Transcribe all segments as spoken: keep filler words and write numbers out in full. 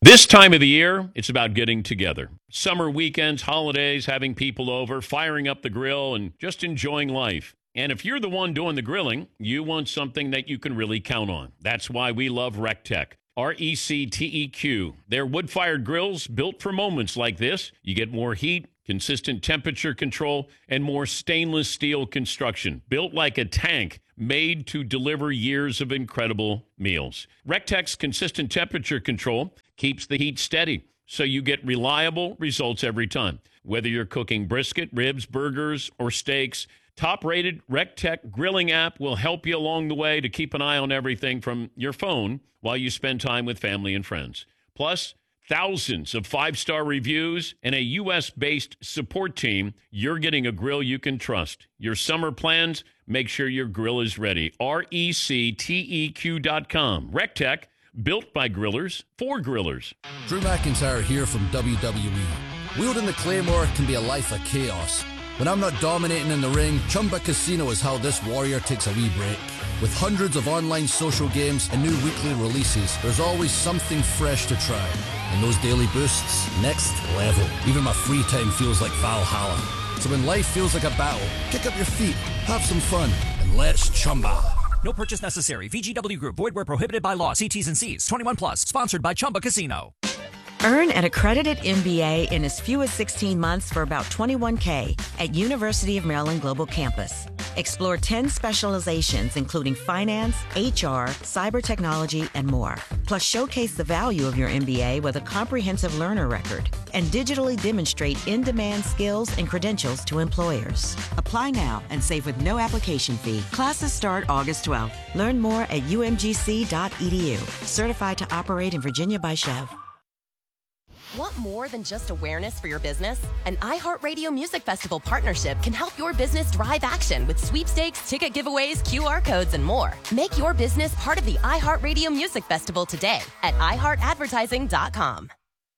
This time of the year, it's about getting together. Summer weekends, holidays, having people over, firing up the grill, and just enjoying life. And if you're the one doing the grilling, you want something that you can really count on. That's why we love RecTech. R E C T E Q. They're wood-fired grills built for moments like this. You get more heat, consistent temperature control, and more stainless steel construction. Built like a tank, made to deliver years of incredible meals. RecTech's consistent temperature control keeps the heat steady, so you get reliable results every time. Whether you're cooking brisket, ribs, burgers, or steaks, top-rated RecTech grilling app will help you along the way to keep an eye on everything from your phone while you spend time with family and friends. Plus, thousands of five-star reviews and a U S-based support team. You're getting a grill you can trust. Your summer plans, make sure your grill is ready. R E C T E Q dot com. RecTech, built by grillers for grillers. Drew McIntyre here from W W E. Wielding the Claymore can be a life of chaos. When I'm not dominating in the ring, Chumba Casino is how this warrior takes a wee break. With hundreds of online social games and new weekly releases, there's always something fresh to try. And those daily boosts, next level. Even my free time feels like Valhalla. So when life feels like a battle, kick up your feet, have some fun, and let's Chumba. No purchase necessary. V G W Group. Void where prohibited by law. See T's and C's. twenty-one plus. Sponsored by Chumba Casino. Earn an accredited M B A in as few as sixteen months for about twenty-one thousand dollars at University of Maryland Global Campus. Explore ten specializations, including finance, H R, cyber technology, and more. Plus, showcase the value of your M B A with a comprehensive learner record and digitally demonstrate in-demand skills and credentials to employers. Apply now and save with no application fee. Classes start August twelfth. Learn more at U M G C dot E D U. Certified to operate in Virginia by Chev. Want more than just awareness for your business? An iHeartRadio Music Festival partnership can help your business drive action with sweepstakes, ticket giveaways, Q R codes, and more. Make your business part of the iHeartRadio Music Festival today at i heart advertising dot com.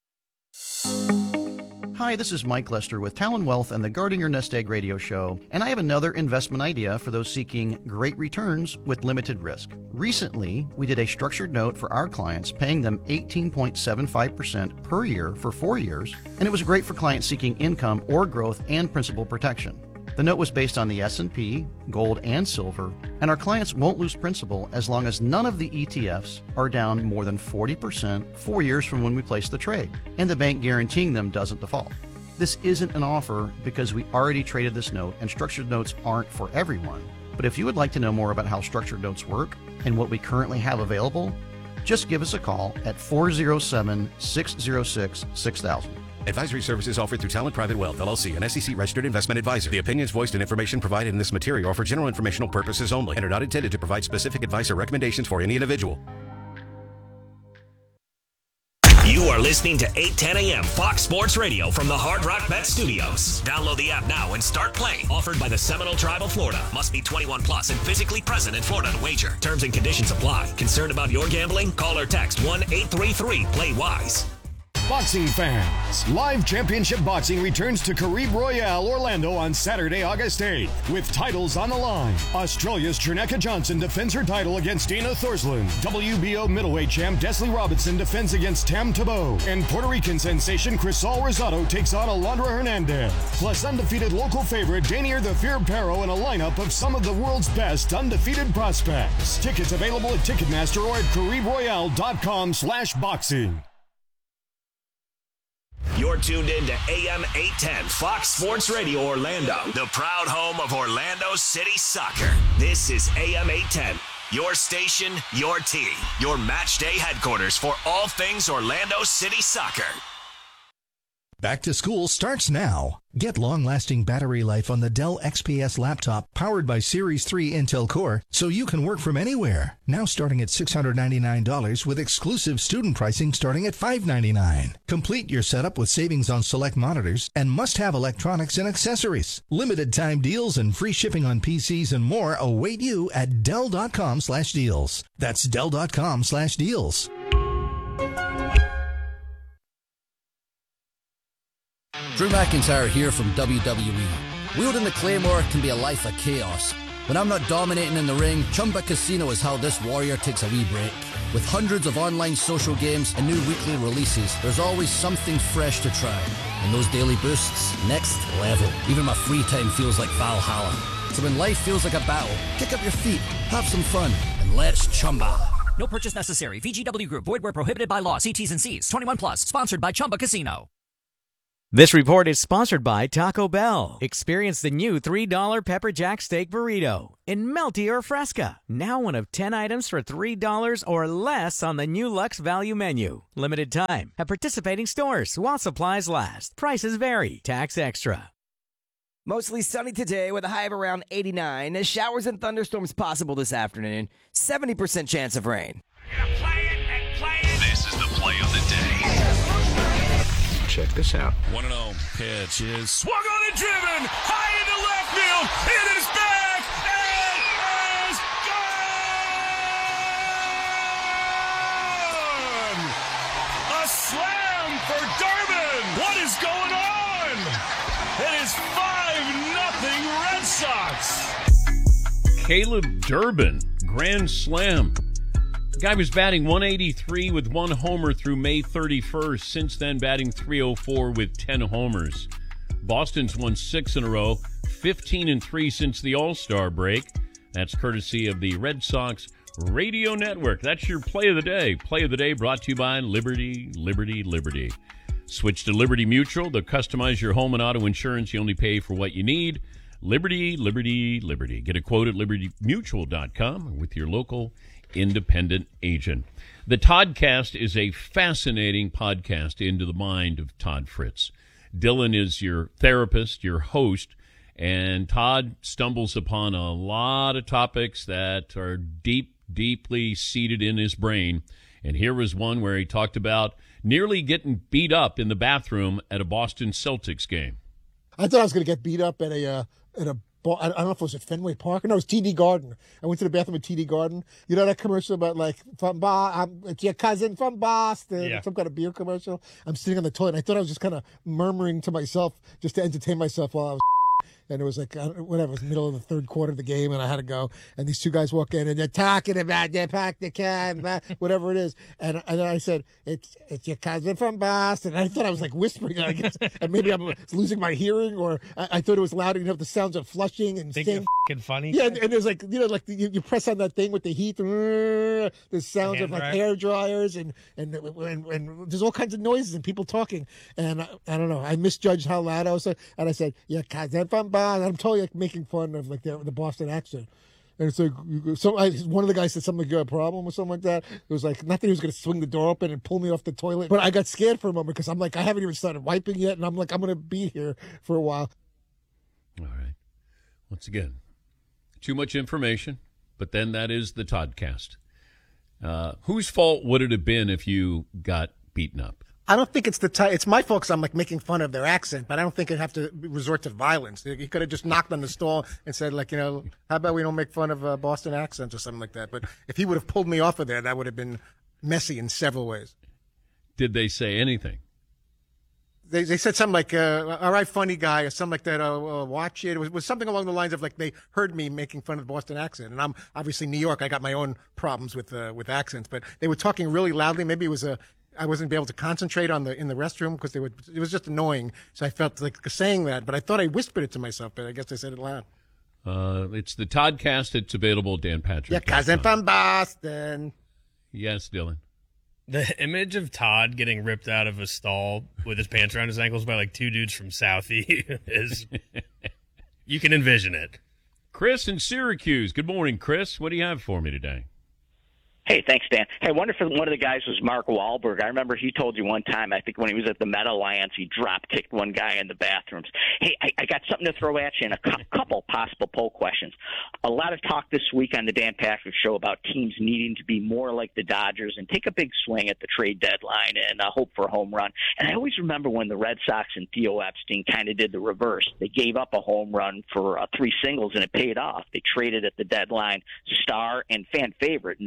Hi, this is Mike Lester with Talon Wealth and the Guarding Your Nest Egg radio show, and I have another investment idea for those seeking great returns with limited risk. Recently, we did a structured note for our clients, paying them eighteen point seven five percent per year for four years, and it was great for clients seeking income or growth and principal protection. The note was based on the S and P, gold, and silver, and our clients won't lose principal as long as none of the E T Fs are down more than forty percent four years from when we place the trade, and the bank guaranteeing them doesn't default. This isn't an offer because we already traded this note, and structured notes aren't for everyone. But if you would like to know more about how structured notes work and what we currently have available, just give us a call at four oh seven, six oh six, six thousand. Advisory services offered through Talent Private Wealth, L L C, an S E C-registered investment advisor. The opinions voiced and information provided in this material are for general informational purposes only and are not intended to provide specific advice or recommendations for any individual. You are listening to eight ten a.m. Fox Sports Radio from the Hard Rock Bet Studios. Download the app now and start playing. Offered by the Seminole Tribe of Florida. Must be twenty-one plus and physically present in Florida to wager. Terms and conditions apply. Concerned about your gambling? Call or text one eight three three play wise. Boxing fans, Live Championship Boxing returns to Carib Royale, Orlando on Saturday, August eighth, with titles on the line. Australia's Trineka Johnson defends her title against Dana Thorsland. W B O middleweight champ Desley Robinson defends against Tam Tebow. And Puerto Rican sensation Crisol Rosado takes on Alondra Hernandez. Plus undefeated local favorite Danier the Fear Perro in a lineup of some of the world's best undefeated prospects. Tickets available at Ticketmaster or at caribroyale.com slash boxing. You're tuned in to A M eight ten Fox Sports Radio Orlando, the proud home of Orlando City Soccer. This is A M eight ten, your station, your team, your match day headquarters for all things Orlando City Soccer. Back to school starts now. Get long-lasting battery life on the Dell X P S laptop powered by Series three Intel Core so you can work from anywhere. Now starting at six hundred ninety-nine dollars with exclusive student pricing starting at five hundred ninety-nine dollars. Complete your setup with savings on select monitors and must-have electronics and accessories. Limited time deals and free shipping on P Cs and more await you at Dell.com slash deals. That's Dell.com slash deals. Drew McIntyre here from W W E. Wielding the Claymore can be a life of chaos. When I'm not dominating in the ring, Chumba Casino is how this warrior takes a wee break. With hundreds of online social games and new weekly releases, there's always something fresh to try. And those daily boosts, next level. Even my free time feels like Valhalla. So when life feels like a battle, kick up your feet, have some fun, and let's Chumba. No purchase necessary. V G W Group. Void where prohibited by law. See T's and C's. twenty-one plus. Sponsored by Chumba Casino. This report is sponsored by Taco Bell. Experience the new three dollar Pepper Jack Steak Burrito in Melty or Fresca. Now one of ten items for three dollars or less on the new Lux Value Menu. Limited time at participating stores while supplies last. Prices vary. Tax extra. Mostly sunny today with a high of around eighty-nine. Showers and thunderstorms possible this afternoon. seventy percent chance of rain. Play it and play it. This is the play of the day. Check this out. one and oh pitch is swung on and driven high into left field. It is back. It is gone. A slam for Durbin. What is going on? It is five nothing Red Sox. Caleb Durbin, grand slam. The guy was batting one eighty-three with one homer through May thirty-first. Since then, batting three oh four with ten homers. Boston's won six in a row, fifteen and three since the All-Star break. That's courtesy of the Red Sox Radio Network. That's your play of the day. Play of the day brought to you by Liberty, Liberty, Liberty. Switch to Liberty Mutual. They'll customize your home and auto insurance. You only pay for what you need. Liberty, Liberty, Liberty. Get a quote at liberty mutual dot com with your local independent agent. The Toddcast is a fascinating podcast into the mind of Todd Fritz. Dylan is your therapist, your host, and Todd stumbles upon a lot of topics that are deep, deeply seated in his brain. And here was one where he talked about nearly getting beat up in the bathroom at a Boston Celtics game. I thought I was going to get beat up at a uh, at a I don't know if it was at Fenway Park. No, it was T D Garden. I went to the bathroom at T D Garden. You know that commercial about like from Boston, it's your cousin from Boston, yeah. Some kind of beer commercial. I'm sitting on the toilet. And I thought I was just kind of murmuring to myself just to entertain myself while I was. And it was like, whatever, it was the middle of the third quarter of the game, and I had to go. And these two guys walk in, and they're talking about, they packed the can, whatever it is. And, and then I said, it's it's your cousin from Boston. And I thought I was like whispering, I guess. And maybe I'm losing my hearing, or I, I thought it was loud enough, the sounds of flushing and think sting. you're f***ing funny? Yeah, and, and it was like, you know, like you, you press on that thing with the heat, the sounds of like dryer. hair dryers, and and, and and there's all kinds of noises and people talking. And I, I don't know, I misjudged how loud I was. And I said, your cousin from Boston. I'm totally like making fun of like the, the Boston accent. And it's like, so I, one of the guys said something like, you got a problem or something like that. It was like, not that he was going to swing the door open and pull me off the toilet. But I got scared for a moment because I'm like, I haven't even started wiping yet. And I'm like, I'm going to be here for a while. All right. Once again, too much information, but then that is the Toddcast. Uh, whose fault would it have been if you got beaten up? I don't think it's the type. It's my fault because I'm like making fun of their accent, but I don't think it'd have to resort to violence. He could have just knocked on the stall and said, like, you know, how about we don't make fun of uh, Boston accents or something like that. But if he would have pulled me off of there, that would have been messy in several ways. Did they say anything? They they said something like, uh, all right, funny guy, or something like that, uh, uh, watch it. It was, was something along the lines of, like, they heard me making fun of the Boston accent. And I'm obviously New York. I got my own problems with uh, with accents. But they were talking really loudly. Maybe it was a... I wasn't able to concentrate on the in the restroom because they would. It was just annoying. So I felt like saying that, but I thought I whispered it to myself. But I guess I said it loud. Uh, it's the Toddcast. It's available at Dan Patrick. Yeah, cousin from Boston. Yes, Dylan. The image of Todd getting ripped out of a stall with his pants around his ankles by like two dudes from Southie is. You can envision it. Chris in Syracuse. Good morning, Chris. What do you have for me today? Hey, thanks, Dan. Hey, I wonder if one of the guys was Mark Wahlberg. I remember he told you one time, I think when he was at the Met Alliance, he drop-kicked one guy in the bathrooms. Hey, I, I got something to throw at you and a cu- couple possible poll questions. A lot of talk this week on the Dan Patrick Show about teams needing to be more like the Dodgers and take a big swing at the trade deadline and uh, hope for a home run. And I always remember when the Red Sox and Theo Epstein kind of did the reverse. They gave up a home run for uh, three singles, and it paid off. They traded at the deadline star and fan favorite Nomar Garcia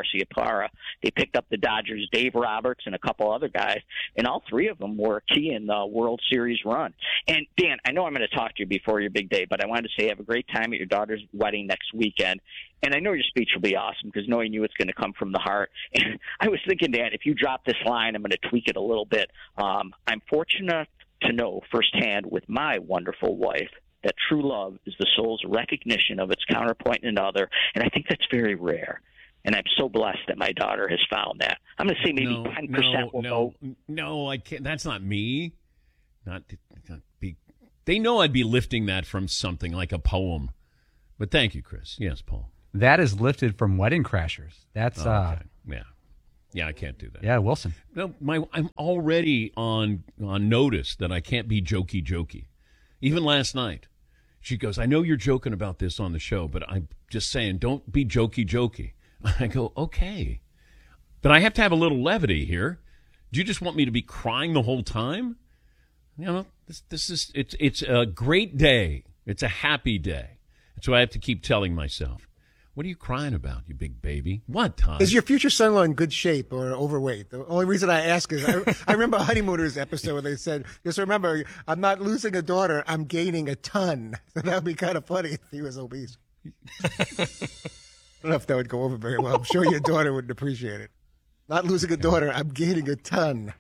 Garciaparra. They picked up the Dodgers' Dave Roberts and a couple other guys, and all three of them were key in the World Series run. And, Dan, I know I'm going to talk to you before your big day, but I wanted to say have a great time at your daughter's wedding next weekend. And I know your speech will be awesome because knowing you, it's going to come from the heart. And I was thinking, Dan, if you drop this line, I'm going to tweak it a little bit. Um, I'm fortunate to know firsthand with my wonderful wife that true love is the soul's recognition of its counterpoint in another, and I think that's very rare. And I'm so blessed that my daughter has found that. I'm going to say maybe no, ten percent no, will no, go. No, I can't. That's not me. Not, not be. They know I'd be lifting that from something like a poem. But thank you, Chris. Yes, Paul. That is lifted from Wedding Crashers. That's oh, uh, okay. yeah, yeah. I can't do that. Yeah, Wilson. No, my I'm already on on notice that I can't be jokey jokey. Even last night, she goes, "I know you're joking about this on the show, but I'm just saying, don't be jokey jokey." I go, "Okay," but I have to have a little levity here. Do you just want me to be crying the whole time? You know, this this is it's it's a great day. It's a happy day. That's what I have to keep telling myself. What are you crying about, you big baby? What, Todd? Is your future son-in-law in good shape or overweight? The only reason I ask is I, I remember a Honeymooners episode where they said, just remember, I'm not losing a daughter, I'm gaining a ton. So that would be kind of funny if he was obese. I don't know if that would go over very well. I'm sure your daughter wouldn't appreciate it. Not losing a daughter, I'm gaining a ton.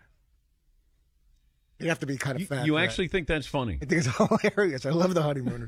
You'd have to be kind of fat. You, you actually that. think that's funny? I think it's hilarious. I love the Honeymooners.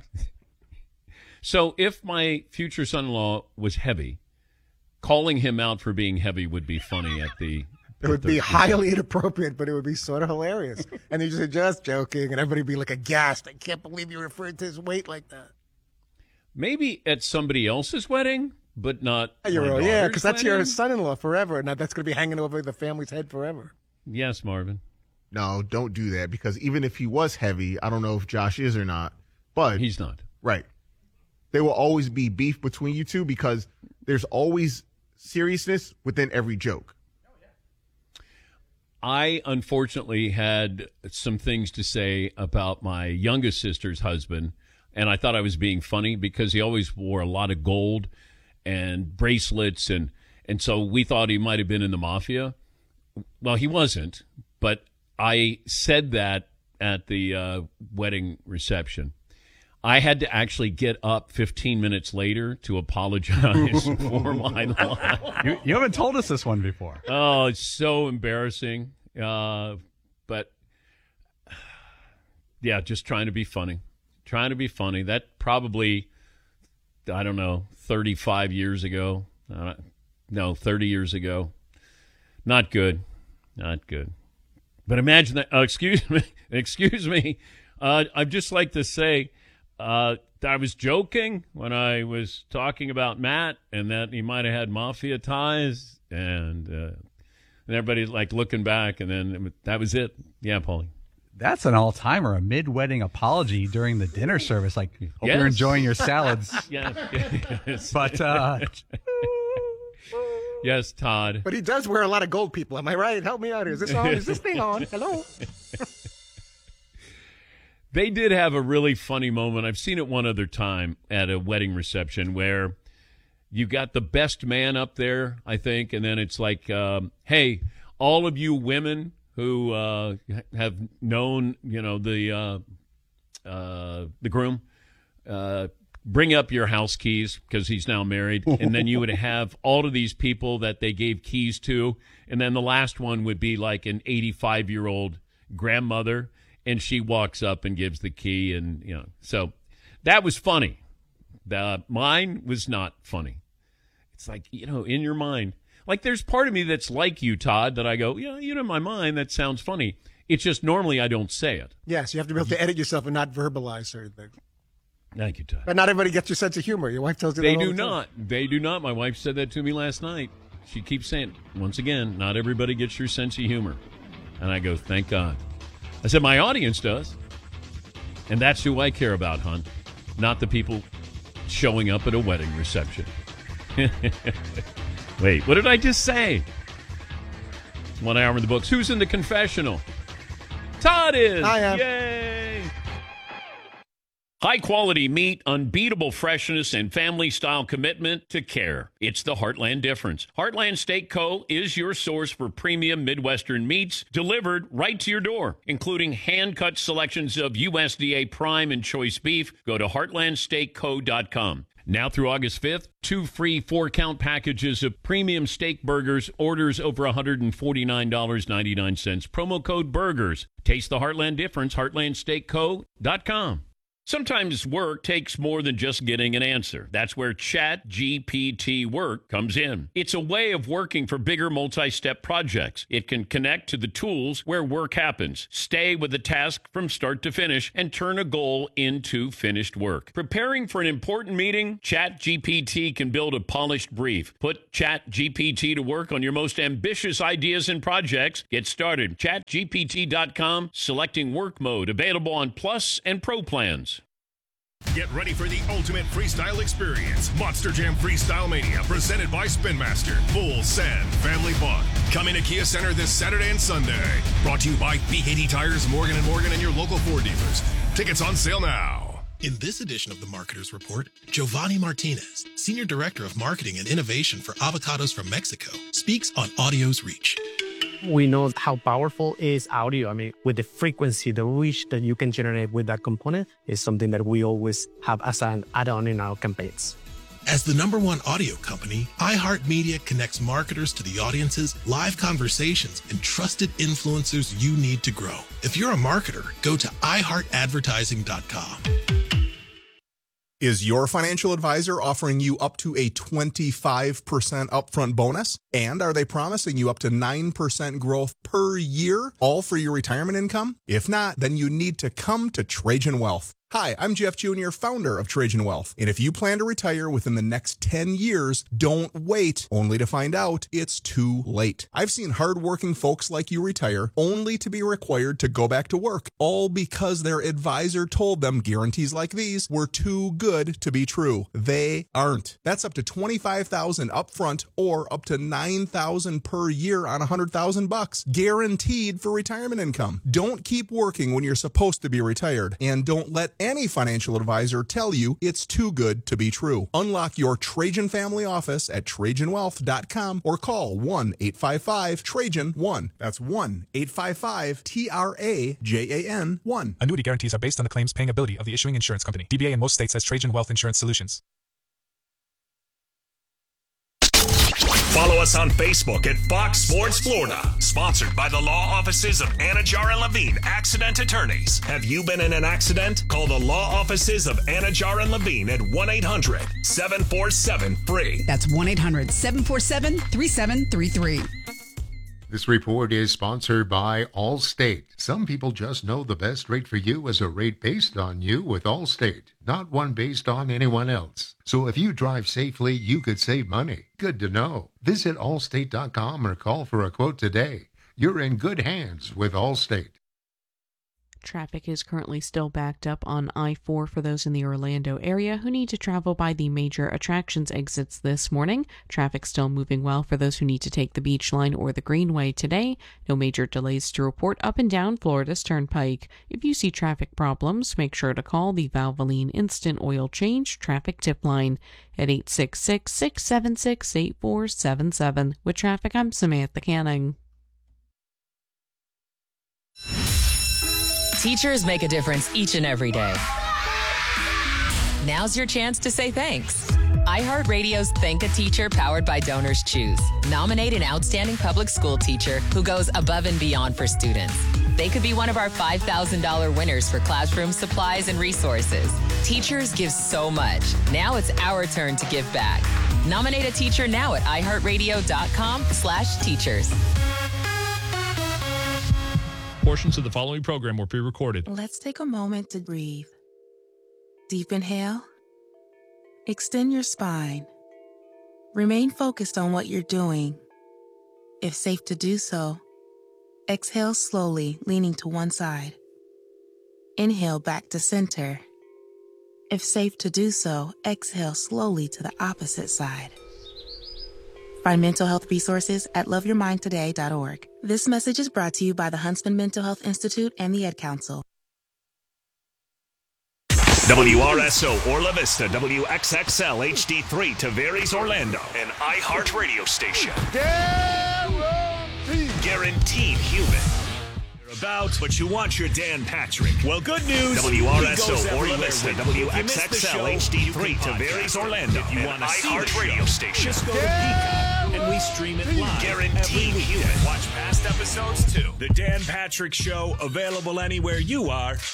So if my future son-in-law was heavy, calling him out for being heavy would be funny at the... It would the, be highly inappropriate, but it would be sort of hilarious. And he'd say, just joking, and everybody would be like aghast. I can't believe you referred to his weight like that. Maybe at somebody else's wedding, but not You're my right. Yeah, because that's wedding? your son-in-law forever, and that's going to be hanging over the family's head forever. Yes, Marvin. No, don't do that, because even if he was heavy, I don't know if Josh is or not, but... He's not. Right. There will always be beef between you two because there's always seriousness within every joke. I, unfortunately, had some things to say about my youngest sister's husband, and I thought I was being funny because he always wore a lot of gold and bracelets, and, and so we thought he might have been in the mafia. Well, he wasn't, but I said that at the uh, wedding reception. I had to actually get up fifteen minutes later to apologize for my lie. You, you haven't told us this one before. Oh, it's so embarrassing. Uh, but, yeah, just trying to be funny. Trying to be funny. That probably, I don't know, thirty-five years ago. Uh, no, thirty years ago. Not good. Not good. But imagine that. Uh, excuse me. Excuse me. Uh, I'd just like to say... Uh, I was joking when I was talking about Matt and that he might have had mafia ties, and, uh, and everybody's like looking back, and then that was it. Yeah, Paulie. That's an all-timer, a mid-wedding apology during the dinner service. Like, hope yes. you're enjoying your salads. yes. yes. But, uh... yes, Todd. But he does wear a lot of gold, people. Am I right? Help me out here. Is this on? Is this thing on? Hello? They did have a really funny moment. I've seen it one other time at a wedding reception where you got the best man up there, I think, and then it's like, um, hey, all of you women who uh, have known, you know, the uh, uh, the groom, uh, bring up your house keys because he's now married, and then you would have all of these people that they gave keys to, and then the last one would be like an eighty-five-year-old grandmother. And she walks up and gives the key, and, you know, so that was funny. The, mine was not funny. It's like, you know, in your mind. Like, there's part of me that's like you, Todd, that I go, yeah, you know, in my mind, that sounds funny. It's just normally I don't say it. Yes, you have to be able to edit yourself and not verbalize certain things. Thank you, Todd. But not everybody gets your sense of humor. Your wife tells you they that all do the time. not. They do not. My wife said that to me last night. She keeps saying, once again, not everybody gets your sense of humor. And I go, thank God. I said, my audience does. And that's who I care about, hon. Not the people showing up at a wedding reception. Wait, what did I just say? One hour in the books. Who's in the confessional? Todd is. I am. Yay. High-quality meat, unbeatable freshness, and family-style commitment to care. It's the Heartland difference. Heartland Steak Co. is your source for premium Midwestern meats delivered right to your door, including hand-cut selections of U S D A prime and choice beef. Go to heartland steak co dot com. Now through August fifth, two free four-count packages of premium steak burgers, orders over one hundred forty-nine dollars and ninety-nine cents. Promo code BURGERS. Taste the Heartland difference, heartland steak co dot com. Sometimes work takes more than just getting an answer. That's where Chat G P T Work comes in. It's a way of working for bigger multi-step projects. It can connect to the tools where work happens, stay with the task from start to finish, and turn a goal into finished work. Preparing for an important meeting? Chat G P T can build a polished brief. Put Chat G P T to work on your most ambitious ideas and projects. Get started. chat G P T dot com, selecting work mode, available on Plus and Pro plans. Get ready for the ultimate freestyle experience. Monster Jam Freestyle Mania, presented by Spin Master. Full send family fun. Coming to Kia Center this Saturday and Sunday. Brought to you by B K T Tires, Morgan and Morgan, and your local Ford dealers. Tickets on sale now. In this edition of the Marketer's Report, Giovanni Martinez, Senior Director of Marketing and Innovation for Avocados from Mexico, speaks on audio's reach. We know how powerful is audio. I mean, with the frequency, the reach that you can generate with that component is something that we always have as an add-on in our campaigns. As the number one audio company, iHeartMedia connects marketers to the audiences, live conversations, and trusted influencers you need to grow. If you're a marketer, go to i heart advertising dot com. Is your financial advisor offering you up to a twenty-five percent upfront bonus? And are they promising you up to nine percent growth per year, all for your retirement income? If not, then you need to come to Trajan Wealth. Hi, I'm Jeff Junior, founder of Trajan Wealth. And if you plan to retire within the next ten years, don't wait, only to find out it's too late. I've seen hardworking folks like you retire only to be required to go back to work, all because their advisor told them guarantees like these were too good to be true. They aren't. That's up to twenty-five thousand dollars upfront or up to nine thousand dollars per year on one hundred thousand bucks, guaranteed for retirement income. Don't keep working when you're supposed to be retired, and don't let any financial advisor tell you it's too good to be true. Unlock your Trajan family office at trajan wealth dot com or call one eight five five Trajan one. That's one eight five five T R A J A N one. Annuity guarantees are based on the claims paying ability of the issuing insurance company. D B A in most states has Trajan Wealth Insurance Solutions. Follow us on Facebook at Fox Sports Florida. Sponsored by the law offices of Anajar and Levine, accident attorneys. Have you been in an accident? Call the law offices of Anajar and Levine at one eight hundred seven four seven free. That's one eight hundred seven four seven three seven three three. This report is sponsored by Allstate. Some people just know the best rate for you is a rate based on you with Allstate, not one based on anyone else. So if you drive safely, you could save money. Good to know. Visit allstate dot com or call for a quote today. You're in good hands with Allstate. Traffic is currently still backed up on I four for those in the Orlando area who need to travel by the major attractions exits this morning. Traffic still moving well for those who need to take the Beach Line or the Greenway today. No major delays to report up and down Florida's Turnpike. If you see traffic problems, make sure to call the Valvoline Instant Oil Change Traffic Tip Line at eight six six, six seven six, eight four seven seven. With traffic, I'm Samantha Canning. Teachers make a difference each and every day. Now's your chance to say thanks. iHeartRadio's Thank a Teacher, powered by Donors Choose. Nominate an outstanding public school teacher who goes above and beyond for students. They could be one of our five thousand dollars winners for classroom supplies and resources. Teachers give so much. Now it's our turn to give back. Nominate a teacher now at iHeartRadio.com slash teachers. Portions of the following program were pre-recorded. Let's take a moment to breathe. Deep inhale. Extend your spine. Remain focused on what you're doing. If safe to do so, exhale slowly, leaning to one side. Inhale back to center. If safe to do so, exhale slowly to the opposite side. Find mental health resources at love your mind today dot org. This message is brought to you by the Huntsman Mental Health Institute and the Ad Council. W R S O Orla Vista, W X X L H D three Tavares Orlando, an iHeart radio station. Guaranteed. Guaranteed human. You're about, but you want your Dan Patrick. Well, good news. W R S O Orla Vista, W X X L H D three Tavares Orlando, if you an want to see iHeart the radio show, station. Just go to Peacock, and we stream it live. Guaranteed human. Watch past episodes too. The Dan Patrick Show, available anywhere you are